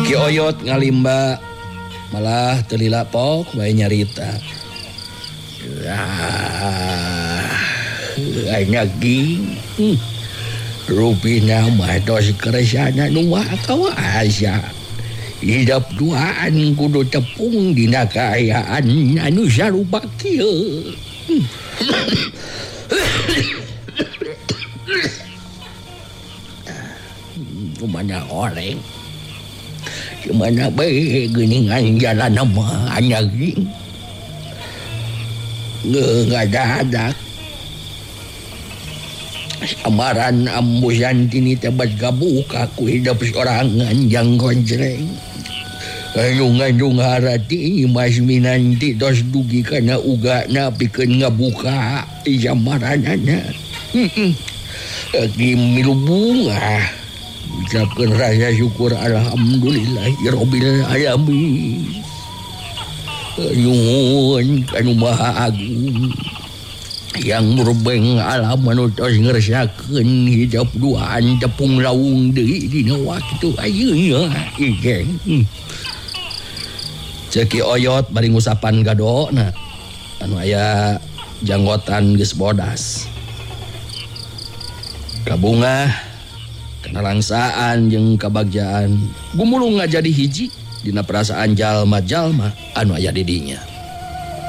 Ki Oyot ngalimba malah telila pok bae nyarita. Anjing. Rupina mah tos keresana nu kawaasa. Hidup duaan kudu tepung dina kaayaan anu sarupa kieu. Kumana oreng. Gimana bae geuningan jalan mah anjing. Ngadadak. Samaran ambusan tini tebat gabuka ku hidup sorangan yang konjreng. Ngajung harati mas minanti tos dugi kana ugana pikeun ngabuka samaranana. Milu bunga. Ucapkeun rasa syukur alhamdulillahirabbil alamin. Nyuhun kanu Maha Agung yang murbeng alam anu tos ngeresakeun hidup duaan tepung laung deui dina waktu ayeuna igeng. Ceki Oyot bari ngusapan gadona anu aya janggotan geus bodas. Kabungah kana langsaan jeung kabagjaan gumulung ngajadi hiji dina perasaan jalma-jalma anu aya di dinya.